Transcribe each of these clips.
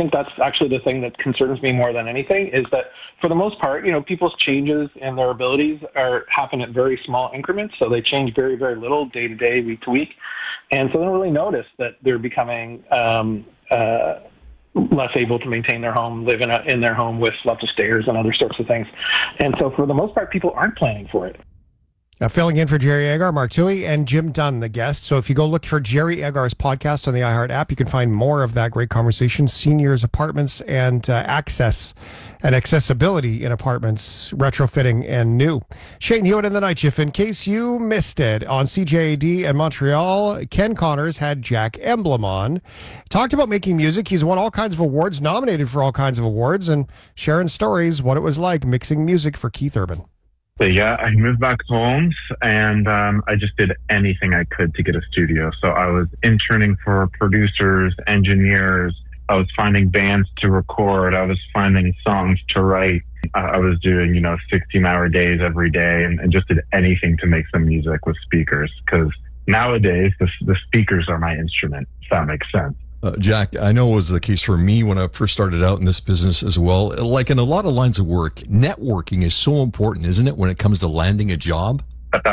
think that's actually the thing that concerns me more than anything, is that for the most part, people's changes in their abilities happen at very small increments. So they change very, very little day to day, week to week. And so they don't really notice that they're becoming less able to maintain their home, live in their home with lots of stairs and other sorts of things. And so for the most part, people aren't planning for it. Filling in for Jerry Agar, Mark Toohey, and Jim Dunn, the guest. So if you go look for Jerry Agar's podcast on the iHeart app, you can find more of that great conversation, seniors, apartments, and access and accessibility in apartments, retrofitting and new. Shane Hewitt in the Night Shift. In case you missed it, on CJAD and Montreal, Ken Connors had Jack Emblem on. Talked about making music. He's won all kinds of awards, nominated for all kinds of awards, and sharing stories, what it was like mixing music for Keith Urban. So yeah, I moved back home and I just did anything I could to get a studio. So I was interning for producers, engineers. I was finding bands to record. I was finding songs to write. I was doing, 16-hour days every day and just did anything to make some music with speakers. Because nowadays, the speakers are my instrument, if that makes sense. Jack, I know it was the case for me when I first started out in this business as well. Like in a lot of lines of work, networking is so important, isn't it, when it comes to landing a job?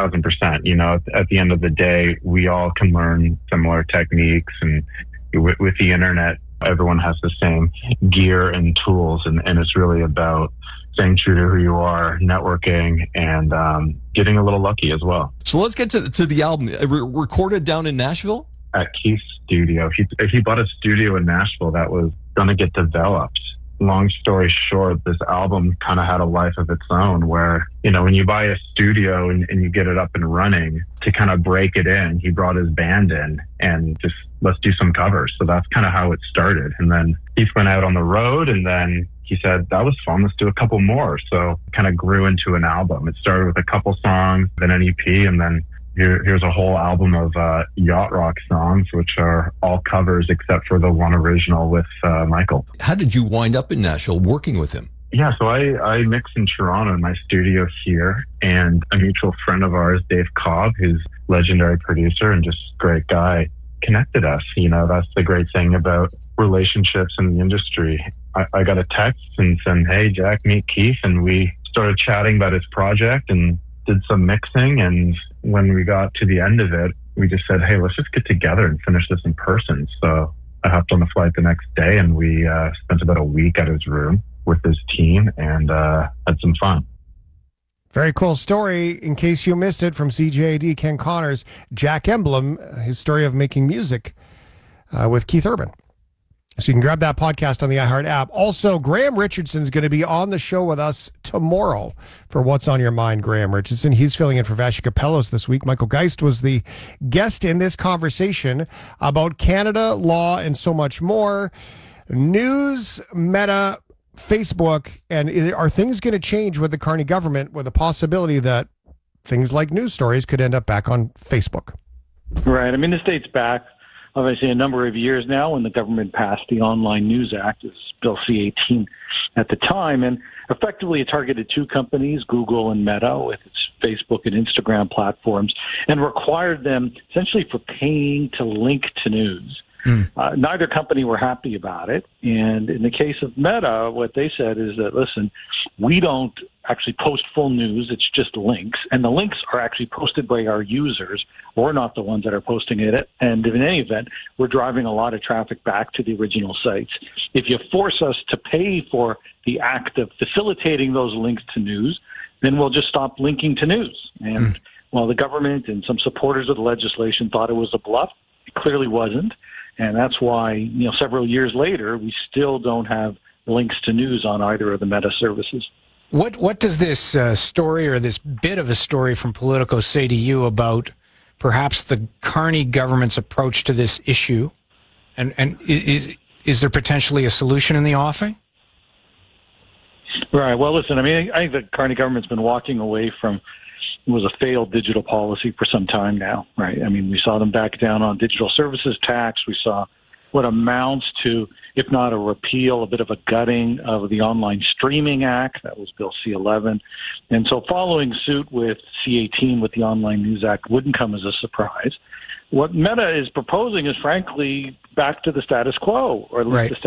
1,000%. At the end of the day, we all can learn similar techniques. And with the internet, everyone has the same gear and tools. And it's really about staying true to who you are, networking, and getting a little lucky as well. So let's get to the album. Recorded down in Nashville? At Keith's studio. He bought a studio in Nashville that was going to get developed. Long story short, this album kind of had a life of its own where, when you buy a studio and you get it up and running, to kind of break it in, he brought his band in and just, let's do some covers. So that's kind of how it started. And then Keith went out on the road and then he said, that was fun, let's do a couple more. So it kind of grew into an album. It started with a couple songs, then an EP, and then here's a whole album of yacht rock songs, which are all covers except for the one original with Michael. How did you wind up in Nashville working with him? Yeah, so I mix in Toronto in my studio here, and a mutual friend of ours, Dave Cobb, who's legendary producer and just great guy, connected us. That's the great thing about relationships in the industry. I got a text and said, hey, Jack, meet Keith, and we started chatting about his project and did some mixing. And when we got to the end of it, we just said, hey, let's just get together and finish this in person. So I hopped on the flight the next day and we spent about a week at his room with his team and had some fun. Very cool story. In case you missed it, from CJAD, Ken Connors, Jack Emblem, his story of making music with Keith Urban. So you can grab that podcast on the iHeart app. Also, Graham Richardson's going to be on the show with us tomorrow for What's on Your Mind, Graham Richardson. He's filling in for Vashi Capellos this week. Michael Geist was the guest in this conversation about Canada, law, and so much more. News, Meta, Facebook, and are things going to change with the Carney government with the possibility that things like news stories could end up back on Facebook? Right. This dates back obviously a number of years now when the government passed the Online News Act, as Bill C-18 at the time, and effectively it targeted two companies, Google and Meta, with its Facebook and Instagram platforms, and required them essentially for paying to link to news. Neither company were happy about it. And in the case of Meta, what they said is that, listen, we don't actually post full news. It's just links. And the links are actually posted by our users. We're not the ones that are posting it. And in any event, we're driving a lot of traffic back to the original sites. If you force us to pay for the act of facilitating those links to news, then we'll just stop linking to news. And while the government and some supporters of the legislation thought it was a bluff, it clearly wasn't. And that's why, several years later, we still don't have links to news on either of the Meta services. What does this story, or this bit of a story from Politico, say to you about perhaps the Carney government's approach to this issue? And is there potentially a solution in the offing? Right. Well, listen, I think the Carney government's been walking away from was a failed digital policy for some time now, right? We saw them back down on digital services tax. We saw what amounts to, if not a repeal, a bit of a gutting of the Online Streaming Act. That was Bill C-11. And so following suit with C-18 with the Online News Act wouldn't come as a surprise. What Meta is proposing is, frankly, back to the status quo, or at least the